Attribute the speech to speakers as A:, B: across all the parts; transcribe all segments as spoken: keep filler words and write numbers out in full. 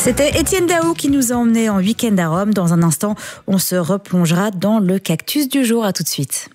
A: C'était Étienne Daou qui nous a emmenés en week-end à Rome. Dans un instant, on se replongera dans le cactus du jour. À tout de suite.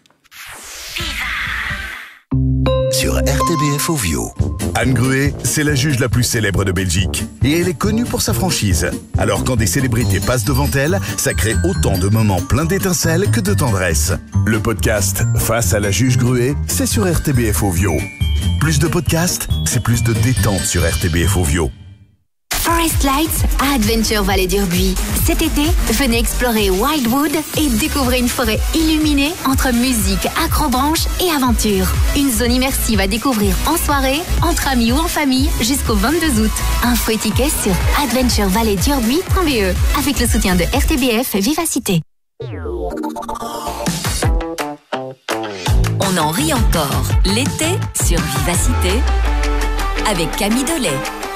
B: Sur R T B F Ovio.
C: Anne Gruet, c'est la juge la plus célèbre de Belgique. Et elle est connue pour sa franchise. Alors quand des célébrités passent devant elle, ça crée autant de moments pleins d'étincelles que de tendresse. Le podcast Face à la juge Gruet, c'est sur R T B F Ovio. Plus de podcasts, c'est plus de détente sur R T B F Ovio.
D: Forest Lights à Adventure Vallée d'Urbuy. Cet été, venez explorer Wildwood et découvrez une forêt illuminée entre musique, acrobranche et aventure. Une zone immersive à découvrir en soirée, entre amis ou en famille jusqu'au vingt-deux août. Info et tickets sur adventure valley d'urbuy point b e avec le soutien de R T B F Vivacité. On en rit encore l'été sur Vivacité avec Camille Delay.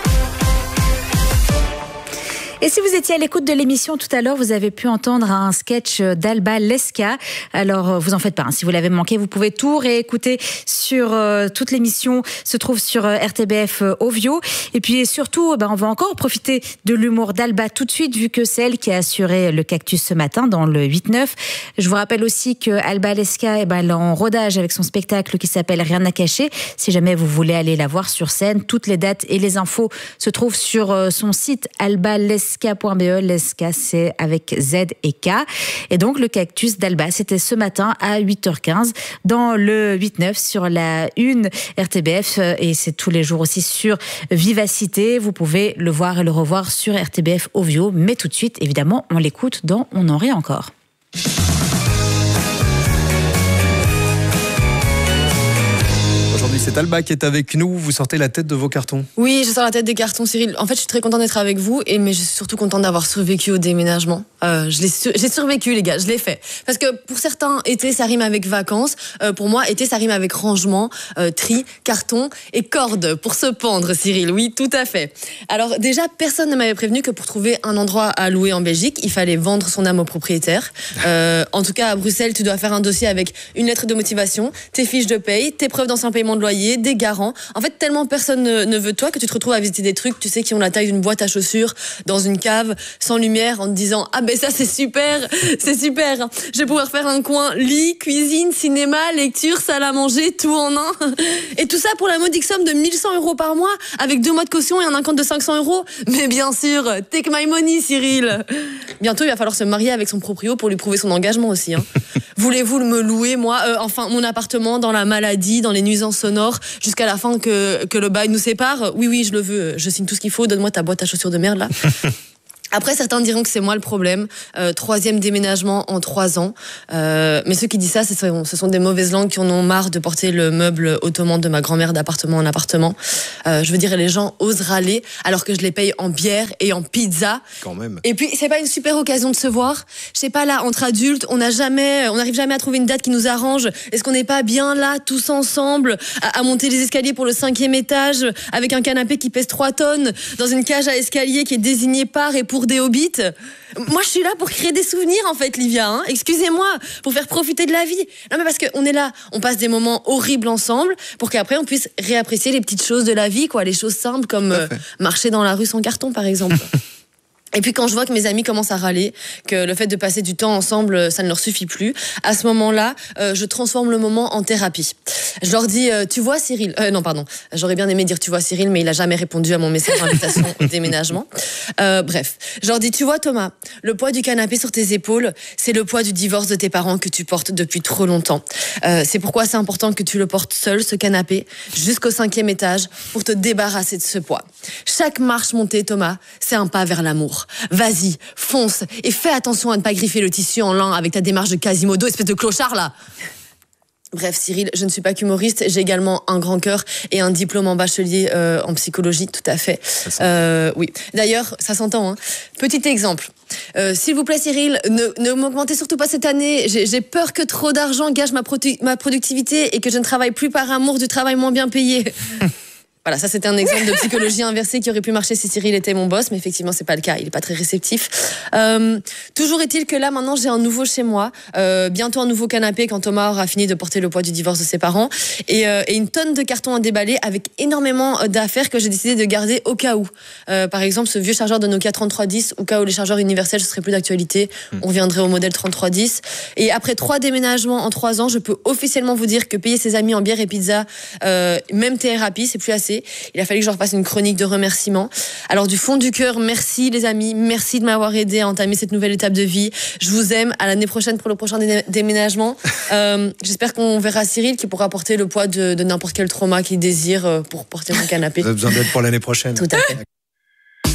A: Et si vous étiez à l'écoute de l'émission tout à l'heure, vous avez pu entendre un sketch d'Alba Lesca. Alors, vous en faites pas. Hein. Si vous l'avez manqué, vous pouvez tout réécouter sur euh, toute l'émission se trouve sur euh, R T B F euh, Ovio. Et puis surtout, ben, on va encore profiter de l'humour d'Alba tout de suite, vu que c'est elle qui a assuré le cactus ce matin dans le huit neuf. Je vous rappelle aussi que Alba Lesca, eh ben, elle est en rodage avec son spectacle qui s'appelle Rien à cacher. Si jamais vous voulez aller la voir sur scène, toutes les dates et les infos se trouvent sur euh, son site alba lesca point b e. Lesca, c'est avec Z et K. Et donc, le cactus d'Alba, c'était ce matin à huit heures quinze dans le huit neuf sur la une R T B F. Et c'est tous les jours aussi sur Vivacité. Vous pouvez le voir et le revoir sur R T B F Ovio. Mais tout de suite, évidemment, on l'écoute dans On en rit encore.
E: Aujourd'hui, c'est Alba qui est avec nous. Vous sortez la tête de vos cartons.
F: Oui, je sors la tête des cartons, Cyril. En fait, je suis très contente d'être avec vous, et mais je suis surtout contente d'avoir survécu au déménagement. Euh, je l'ai sur... J'ai survécu, les gars, je l'ai fait. Parce que pour certains, été, ça rime avec vacances. Euh, pour moi, été, ça rime avec rangement, euh, tri, carton et corde pour se pendre, Cyril. Oui, tout à fait. Alors déjà, personne ne m'avait prévenu que pour trouver un endroit à louer en Belgique, il fallait vendre son âme au propriétaire. Euh, en tout cas, à Bruxelles, tu dois faire un dossier avec une lettre de motivation, tes fiches de paye, tes preuves d'ancien paiement de loyer, des garants. En fait, tellement personne ne, ne veut de toi que tu te retrouves à visiter des trucs, tu sais, qui ont la taille d'une boîte à chaussures dans une cave, sans lumière, en te disant « Ah ben ça, c'est super, c'est super. Je vais pouvoir faire un coin lit, cuisine, cinéma, lecture, salle à manger, tout en un. » Et tout ça pour la modique somme de mille cent euros par mois, avec deux mois de caution et un acompte de cinq cents euros. Mais bien sûr, take my money, Cyril. Bientôt, il va falloir se marier avec son proprio pour lui prouver son engagement aussi. Hein. Voulez-vous me louer, moi, euh, enfin, mon appartement dans la maladie, dans les nuisances sonores, jusqu'à la fin que, que le bail nous sépare? Oui, oui, je le veux. Je signe tout ce qu'il faut. Donne-moi ta boîte à chaussures de merde, là. Après, certains diront que c'est moi le problème. Euh, troisième déménagement en trois ans. Euh, mais ceux qui disent ça, ce sont, ce sont des mauvaises langues qui en ont marre de porter le meuble ottoman de ma grand-mère d'appartement en appartement. Euh, je veux dire, les gens osent râler alors que je les paye en bière et en pizza.
E: Quand même.
F: Et puis, c'est pas une super occasion de se voir. Je sais pas, là, entre adultes, on n'a jamais, on n'arrive jamais à trouver une date qui nous arrange. Est-ce qu'on n'est pas bien là, tous ensemble, à, à monter les escaliers pour le cinquième étage, avec un canapé qui pèse trois tonnes, dans une cage à escalier qui est désignée par et pour des hobbits? Moi, je suis là pour créer des souvenirs, en fait, Livia. Hein. Excusez-moi, pour faire profiter de la vie. Non, mais parce qu'on est là, on passe des moments horribles ensemble, pour qu'après, on puisse réapprécier les petites choses de la vie, quoi, les choses simples, comme euh, marcher dans la rue sans carton, par exemple. Et puis quand je vois que mes amis commencent à râler, que le fait de passer du temps ensemble, ça ne leur suffit plus, à ce moment-là, euh, je transforme le moment en thérapie. Je leur dis, euh, tu vois Cyril, euh, non pardon, j'aurais bien aimé dire tu vois Cyril, mais il a jamais répondu à mon message d'invitation au déménagement. Euh, bref, je leur dis, tu vois Thomas, le poids du canapé sur tes épaules, c'est le poids du divorce de tes parents que tu portes depuis trop longtemps. Euh, c'est pourquoi c'est important que tu le portes seul, ce canapé, jusqu'au cinquième étage, pour te débarrasser de ce poids. Chaque marche montée, Thomas, c'est un pas vers l'amour. Vas-y, fonce, et fais attention à ne pas griffer le tissu en lin avec ta démarche de Quasimodo, espèce de clochard là. Bref, Cyril, je ne suis pas qu'humoriste, j'ai également un grand cœur et un diplôme en bachelier euh, en psychologie, tout à fait. Euh, oui. D'ailleurs, ça s'entend. Hein. Petit exemple. Euh, S'il vous plaît, Cyril, ne, ne m'augmentez surtout pas cette année. J'ai, j'ai peur que trop d'argent gâche ma, produ- ma productivité et que je ne travaille plus par amour du travail moins bien payé. Voilà, ça c'était un exemple de psychologie inversée qui aurait pu marcher si Cyril était mon boss, mais effectivement c'est pas le cas, il est pas très réceptif. Euh, toujours est-il que là maintenant j'ai un nouveau chez moi, euh, bientôt un nouveau canapé quand Thomas aura fini de porter le poids du divorce de ses parents, et, euh, et une tonne de cartons à déballer avec énormément d'affaires que j'ai décidé de garder au cas où. Euh, par exemple ce vieux chargeur de Nokia trente-trois dix, au cas où les chargeurs universels ce serait plus d'actualité, mmh. on reviendrait au modèle trente-trois dix. Et après trois déménagements en trois ans, je peux officiellement vous dire que payer ses amis en bière et pizza, euh, même thérapie, c'est plus assez. Il a fallu que je refasse une chronique de remerciements. Alors du fond du cœur, merci les amis, merci de m'avoir aidé à entamer cette nouvelle étape de vie. Je vous aime, à l'année prochaine pour le prochain dé- déménagement. Euh, j'espère qu'on verra Cyril qui pourra porter le poids de, de n'importe quel trauma qu'il désire pour porter mon canapé.
E: Vous avez besoin d'aide pour l'année prochaine.
F: Tout à fait.